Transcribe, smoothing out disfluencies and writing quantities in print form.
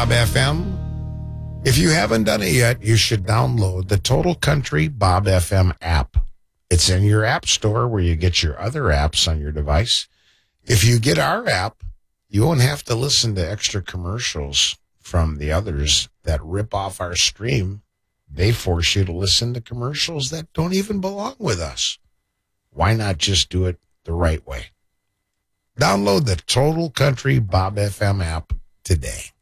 Bob FM. If you haven't done it yet, you should download the Total Country Bob FM app. It's in your app store where you get your other apps on your device. If you get our app, you won't have to listen to extra commercials from the others that rip off our stream. They force you to listen to commercials that don't even belong with us. Why not just do it the right way? Download the Total Country Bob FM app today.